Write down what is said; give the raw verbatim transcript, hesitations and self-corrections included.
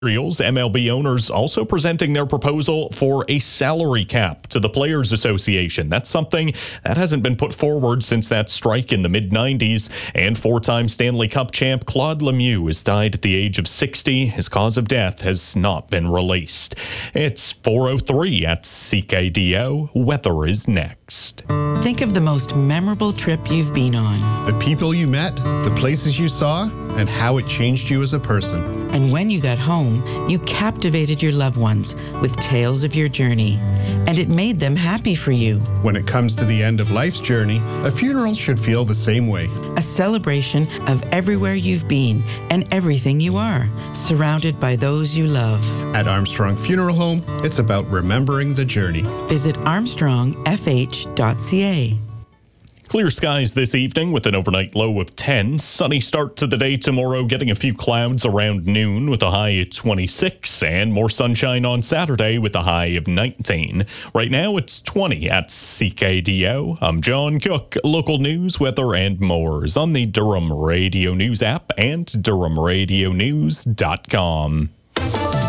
M L B owners also presenting their proposal for a salary cap to the Players Association. That's something that hasn't been put forward since that strike in the mid nineties. And four-time Stanley Cup champ Claude Lemieux has died at the age of sixty. His cause of death has not been released. It's four oh three at C K D O. Weather is next. Think of the most memorable trip you've been on. The people you met, the places you saw, and how it changed you as a person. And when you got home, you captivated your loved ones with tales of your journey, and it made them happy for you. When it comes to the end of life's journey, a funeral should feel the same way. A celebration of everywhere you've been and everything you are, surrounded by those you love. At Armstrong Funeral Home, it's about remembering the journey. Visit armstrong f h dot c a. Clear skies this evening with an overnight low of ten. Sunny start to the day tomorrow, getting a few clouds around noon with a high at twenty-six, and more sunshine on Saturday with a high of nineteen. Right now it's twenty at C K D O. I'm John Cook. Local news, weather, and more is on the Durham Radio News app and durham radio news dot com.